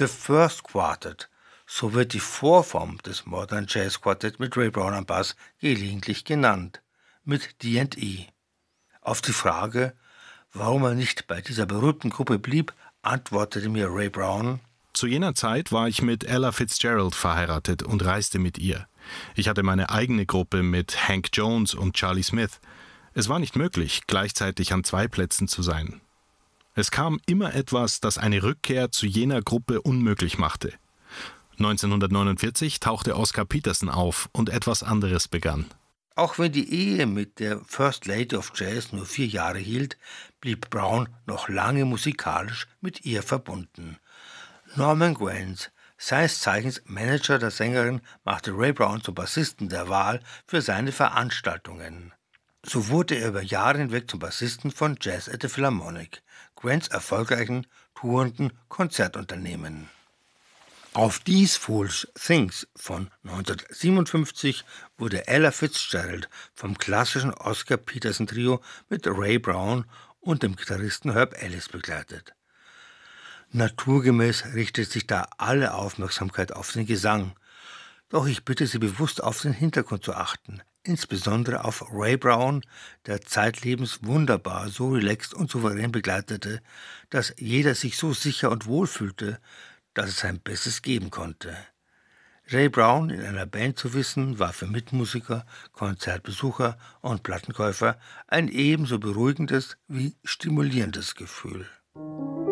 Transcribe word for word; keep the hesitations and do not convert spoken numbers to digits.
The First Quartet, so wird die Vorform des Modern Jazz Quartet mit Ray Brown am Bass gelegentlich genannt, mit D and E. Auf die Frage, warum er nicht bei dieser berühmten Gruppe blieb, antwortete mir Ray Brown: Zu jener Zeit war ich mit Ella Fitzgerald verheiratet und reiste mit ihr. Ich hatte meine eigene Gruppe mit Hank Jones und Charlie Smith. Es war nicht möglich, gleichzeitig an zwei Plätzen zu sein. Es kam immer etwas, das eine Rückkehr zu jener Gruppe unmöglich machte. neunzehnhundertneunundvierzig tauchte Oscar Peterson auf und etwas anderes begann. Auch wenn die Ehe mit der First Lady of Jazz nur vier Jahre hielt, blieb Brown noch lange musikalisch mit ihr verbunden. Norman Granz, seines Zeichens Manager der Sängerin, machte Ray Brown zum Bassisten der Wahl für seine Veranstaltungen. So wurde er über Jahre hinweg zum Bassisten von Jazz at the Philharmonic, Grants erfolgreichen, tourenden Konzertunternehmen. Auf These Foolish Things von neunzehnhundertsiebenundfünfzig wurde Ella Fitzgerald vom klassischen Oscar Peterson Trio mit Ray Brown und dem Gitarristen Herb Ellis begleitet. Naturgemäß richtet sich da alle Aufmerksamkeit auf den Gesang, doch ich bitte Sie bewusst auf den Hintergrund zu achten, insbesondere auf Ray Brown, der zeitlebens wunderbar so relaxed und souverän begleitete, dass jeder sich so sicher und wohl fühlte, dass es sein Bestes geben konnte. Ray Brown in einer Band zu wissen, war für Mitmusiker, Konzertbesucher und Plattenkäufer ein ebenso beruhigendes wie stimulierendes Gefühl.